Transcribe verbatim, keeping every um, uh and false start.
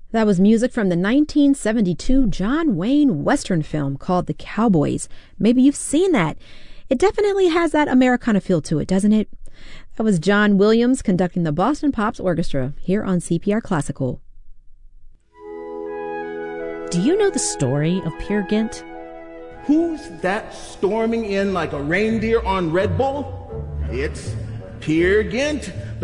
That was music from the nineteen seventy-two John Wayne Western film called The Cowboys. Maybe you've seen that. It definitely has that Americana feel to it, doesn't it? That was John Williams conducting the Boston Pops Orchestra here on C P R Classical. Do you know the story of Peer Gynt? Who's that storming in like a reindeer on Red Bull? It's Peer Gynt.